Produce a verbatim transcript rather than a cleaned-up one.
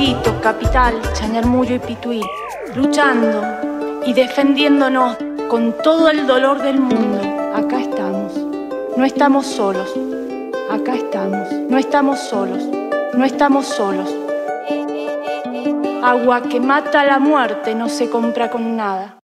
Brito, Capital, Chañarmullo y Pituí, luchando y defendiéndonos con todo el dolor del mundo. Acá estamos, no estamos solos, acá estamos, no estamos solos, no estamos solos. Agua que mata la muerte no se compra con nada.